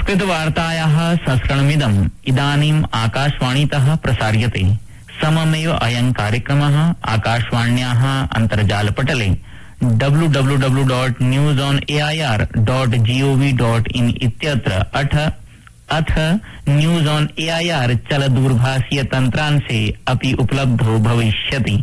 संस्कृतवार्तायाः संस्करणमिदम् इदानीम् आकाशवाणीतः प्रसार्यते। सममेव अयं कार्यक्रमः आकाशवाण्याः अन्तर्जालपटले www.newsonair.gov.in इत्यत्र अथ न्यूज ऑन एआईआर चलदूरभाषीय तन्त्रांशे अपि उपलब्धो भविष्यति।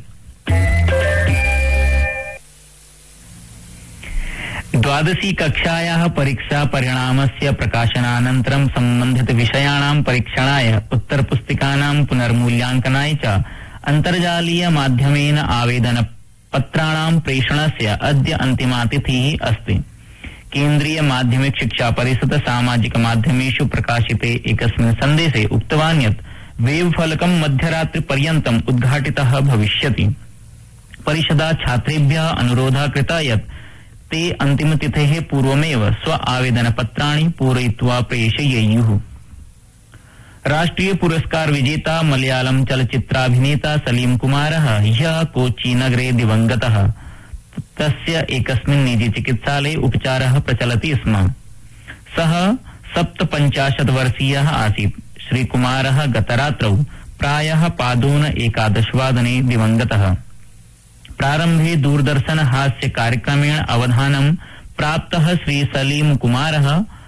12वी कक्षायाः परीक्षा परिणामस्य प्रकाशनानन्तरं सम्बन्धित विषयाणां परीक्षणाय उत्तरपुस्तिकानां पुनर्मूल्यांकनाय च अन्तर्जालीय माध्यमेन आवेदनपत्राणां प्रेषणस्य अद्य अन्तिमा तिथिः अस्ति। केन्द्रीय माध्यमिक शिक्षा परिषद सामाजिक माध्यमेषु प्रकाशिते एकस्मिन् सन्देशे उक्तवान् यत् वेबफलकं मध्यरात्रिपर्यन्तम् उद्घाटितः भविष्यति। परिषदा छात्रेभ्यः अनुरोधः कृतः यत् ते अन्तिमतिथेः पूर्वमेव स्व आवेदनपत्राणि पूरयित्वा प्रेषयेयुः। राष्ट्रिय पुरस्कार विजेता मलयालम चलच्चित्राभिनेता सलीम कुमारः ह्यः कोच्चि नगरे दिवंगतः। तस्य एकस्मिन् निजी चिकित्सालये उपचारः प्रचलति स्म। सः 57 वर्षीयः आसीत्। श्रीकुमारः गतरात्रौ प्रायः पादोन 11 वादने दिवंगतः। प्रारम्भे दूरदर्शन हास्य कार्यक्रमेण अवधानं प्राप्तः श्री सलीम कुमारः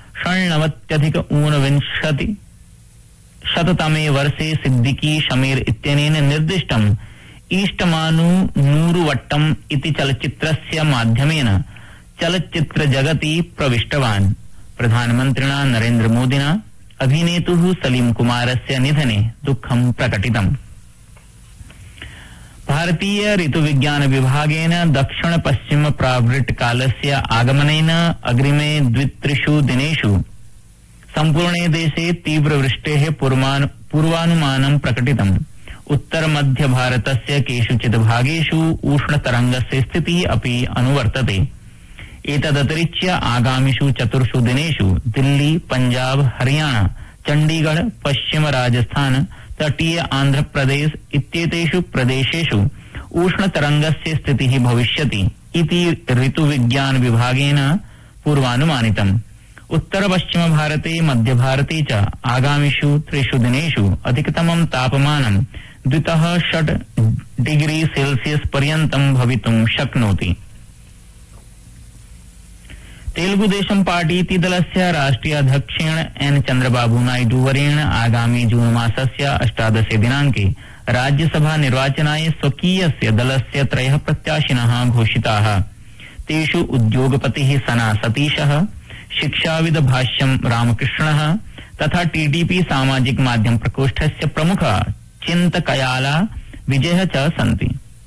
1959 वर्षे सिद्दीकी शमीर इत्यनेन निर्दिष्टम् ईष्टमानु नूरुवट्टम् इति चलच्चित्रस्य माध्यमेन चलच्चित्रजगति प्रविष्टवान्। प्रधानमन्त्रिणा नरेन्द्र मोदिना अभिनेतुः सलीम कुमारस्य निधने दुःखं प्रकटितम्। भारतीय ऋतुविज्ञान विभागेन दक्षिण पश्चिम प्रावृट् कालस्य आगमनेन अग्रिमे 2-3 दिनेषु सम्पूर्णे देशे तीव्रवृष्टेः पूर्वानुमानं प्रकटितम्। उत्तर मध्य भारतस्य केषुचित् भागेषु उष्णतरङ्गस्य स्थितिः अपि अनुवर्तते। एतदतिरिच्य आगामिषु 4 दिनेषु दिल्ली, पंजाब, हरियाणा, चण्डीगढ़, पश्चिम राजस्थान, तटीय आन्ध्रप्रदेश इत्येतेषु प्रदेशेषु उष्णतरङ्गस्य स्थितिः भविष्यति इति ऋतुविज्ञान विभागेन पूर्वानुमानितम्। उत्तर पश्चिम भारते, मध्य भारते च आगामिषु 3 दिनेषु अधिकतमं तापमानं 2-6 डिग्री सेल्सियस पर्यन्तं भवितुं शक्नोति। तेलुगुदेशम पार्टी इति दलस्य राष्ट्रीय अध्यक्षेण एन चंद्रबाबू नायडू वर्येण आगामी जून मासस्य 18 दिनाङ्के राज्यसभा निर्वाचनाय स्वकीयस्य दलस्य 3 प्रत्याशिनः घोषिताः। तेषु उद्योगपतिः सना सतीशः, शिक्षाविद भाष्यं रामकृष्णः तथा टीडीपी सामाजिक माध्यम प्रकोष्ठस्य प्रमुखः चिन्तकयाला विजयः च सन्ति।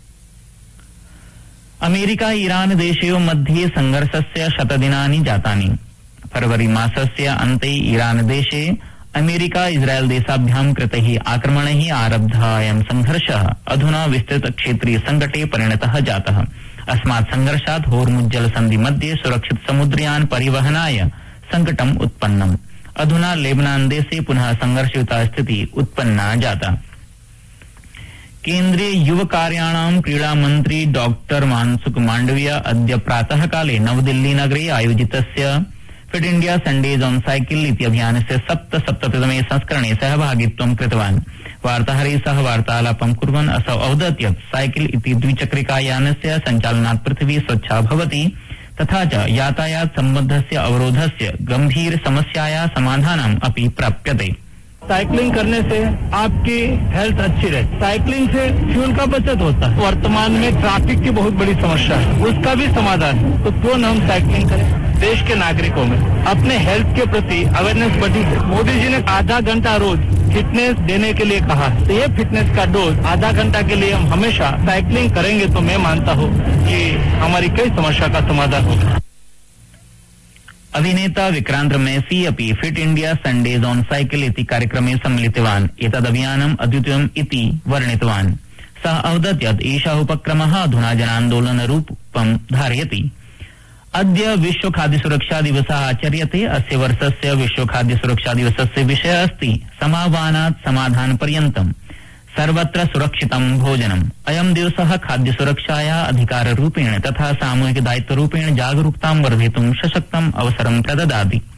अमेरिका ईरान देशयोः मध्ये संघर्षस्य 100 दिनानि जातानि। फरवरी मासस्य अन्ते ईरान देशे अमेरिका इस्राएल देशाभ्यां कृतैः आक्रमणैः आरब्धः अयं संघर्षः अधुना विस्तृत क्षेत्रीय संकटे परिणतः जातः। अस्मात् संघर्षात् होर्मुज् जलसन्धि मध्ये सुरक्षित समुद्रयान परिवहनाय संकटम् उत्पन्नम्। अधुना लेबनान देशे पुनः संघर्षयुता स्थितिः उत्पन्ना जाता। केन्द्रीय युव कार्याणां क्रीडा मन्त्री डॉक्टर मानसुख मांडविया अद्य प्रातः काले नवदिल्ली नगरे आयोजितस्य fit India Sundays on cycle इति अभियानस्य 77तमे संस्करणे सहभागित्वं कृतवान्। वार्ताहरैः सह वार्तालापं कुर्वन् असौ अवदत् यत् साइकिल इति द्विचक्रिकायानस्य सञ्चालनात् पृथिवी स्वच्छा भवति तथा च यातायात सम्बद्धस्य अवरोधस्य गंभीर समस्यायाः समाधानम् अपि प्राप्यते। साइकिलिंग करने से आपकी हेल्थ अच्छी रहती। साइकिलिंग से फ्यूल का बचत होता है। वर्तमान में ट्रैफिक की बहुत बड़ी समस्या है, उसका भी समाधान है। तो क्यों न हम साइकिलिंग करें। देश के नागरिकों में अपने हेल्थ के प्रति अवेयरनेस बढ़ी है। मोदी जी ने आधा घंटा रोज फिटनेस देने के लिए कहा है। तो ये फिटनेस का डोज आधा घंटा के लिए हम हमेशा साइकिलिंग करेंगे तो मैं मानता हूँ कि हमारी कई समस्या का समाधान होगा। अभिनेता विक्रांत मैसी अपि fit India Sundays on cycle इति कार्यक्रमे सम्मिलितवान्। एतदभियानम् अद्वितीयम् इति वर्णितवान्। सः अवदत् यत् एषः उपक्रमः अधुना जनान्दोलनरूपं धारयति। अद्य विश्व खाद्य सुरक्षा दिवसः आचर्यते। अस्य वर्षस्य विश्व खाद्य सुरक्षा दिवसस्य विषयः अस्ति समाह्वानात् समाधानपर्यन्तम् सर्वत्र सुरक्षितं भोजनम्। अयं दिवसः खाद्य सुरक्षायाः अधिकाररूपेण तथा सामूहिक दायित्वरूपेण जागरूकतां वर्धयितुं सशक्तम् अवसरं प्रददाति।